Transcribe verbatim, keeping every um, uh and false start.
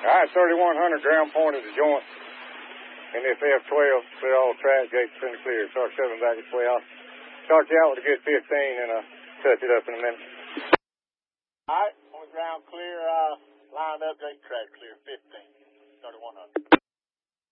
All right, thirty-one hundred ground point is the joint. And this F twelve, clear all track gates in the clear. Shark seven back at twelve. Start you out with a good fifteen and uh, touch it up in a minute. All right, on the ground clear, uh, lined up, gate track clear, fifteen, thirty-one hundred.